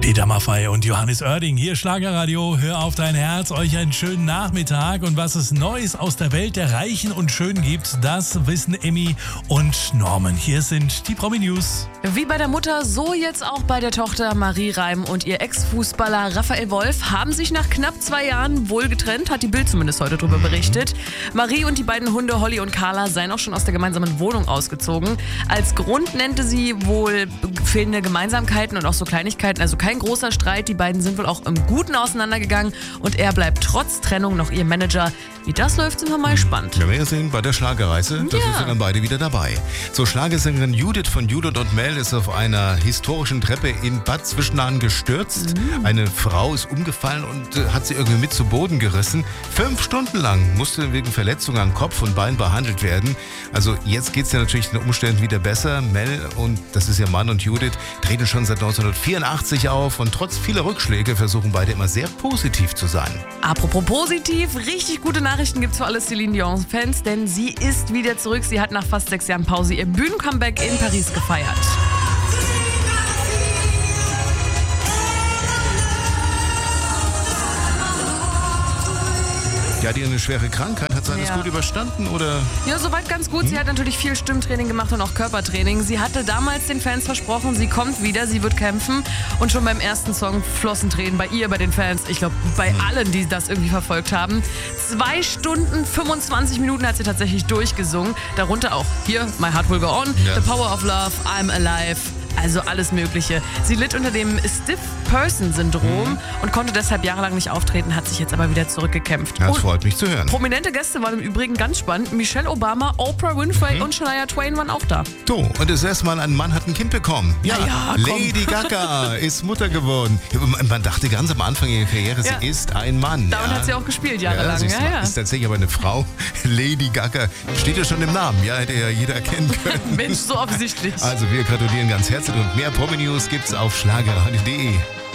Peter Maffay und Johannes Oerding, hier Schlagerradio, hör auf dein Herz, euch einen schönen Nachmittag und was es Neues aus der Welt der Reichen und Schönen gibt, das wissen Emmy und Norman. Hier sind die Promi-News. Wie bei der Mutter, so jetzt auch bei der Tochter. Marie Reim und ihr Ex-Fußballer Raphael Wolf haben sich nach knapp 2 Jahren wohl getrennt, hat die Bild zumindest heute darüber berichtet. Marie und die beiden Hunde Holly und Carla seien auch schon aus der gemeinsamen Wohnung ausgezogen. Als Grund nannte sie wohl fehlende Gemeinsamkeiten und auch so Kleinigkeiten, also kein großer Streit. Die beiden sind wohl auch im Guten auseinandergegangen und er bleibt trotz Trennung noch ihr Manager. Wie das läuft, sind wir mal gespannt. Ja, wir sehen bei der Schlagerreise, da sind dann beide wieder dabei. So, Schlagersängerin Judith von Judith und Mel ist auf einer historischen Treppe in Bad Zwischenahn gestürzt. Eine Frau ist umgefallen und hat sie irgendwie mit zu Boden gerissen. 5 Stunden lang musste wegen Verletzungen an Kopf und Bein behandelt werden. Also jetzt geht es ja natürlich den Umständen wieder besser. Mel und, das ist ihr Mann, und Judith treten schon seit 1984 auf und trotz vieler Rückschläge versuchen beide immer sehr positiv zu sein. Apropos positiv, richtig gute Nachrichten gibt's für alle Celine Dion-Fans, denn sie ist wieder zurück. Sie hat nach fast 6 Jahren Pause ihr Bühnencomeback in Paris gefeiert. Ja, die hat eine schwere Krankheit. Hat sie alles gut überstanden, oder? Ja, soweit ganz gut. Sie hat natürlich viel Stimmtraining gemacht und auch Körpertraining. Sie hatte damals den Fans versprochen, sie kommt wieder, sie wird kämpfen. Und schon beim ersten Song flossen Tränen bei ihr, bei den Fans. Ich glaube, bei allen, die das irgendwie verfolgt haben. 2 Stunden, 25 Minuten hat sie tatsächlich durchgesungen. Darunter auch hier, My Heart Will Go On, The Power of Love, I'm Alive. Also alles Mögliche. Sie litt unter dem Stiff-Person-Syndrom und konnte deshalb jahrelang nicht auftreten, hat sich jetzt aber wieder zurückgekämpft. Ja, das freut mich zu hören. Prominente Gäste waren im Übrigen ganz spannend. Michelle Obama, Oprah Winfrey und Shania Twain waren auch da. So, und das erste Mal ein Mann hat ein Kind bekommen. Ja, Lady Gaga ist Mutter geworden. Man dachte ganz am Anfang ihrer Karriere, sie ist ein Mann. Damit hat sie auch gespielt jahrelang. Ist tatsächlich aber eine Frau. Lady Gaga steht ja schon im Namen. Ja, hätte ja jeder erkennen können. Mensch, so offensichtlich. Also wir gratulieren ganz herzlich und mehr Promi-News gibt's auf schlagerradio.de.